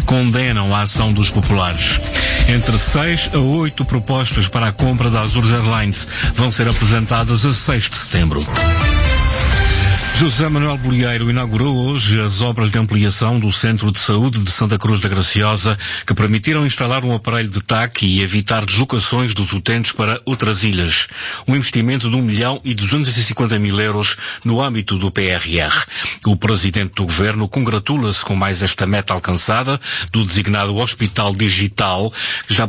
condenam a ação dos populares. Entre 6 a 8 propostas para a compra da Azores Airlines vão ser apresentadas a 6 de setembro. José Manuel Bolieiro inaugurou hoje as obras de ampliação do Centro de Saúde de Santa Cruz da Graciosa, que permitiram instalar um aparelho de TAC e evitar deslocações dos utentes para outras ilhas. Um investimento de 1.250.000 euros no âmbito do PRR. O presidente do governo congratula-se com mais esta meta alcançada do designado Hospital Digital, que já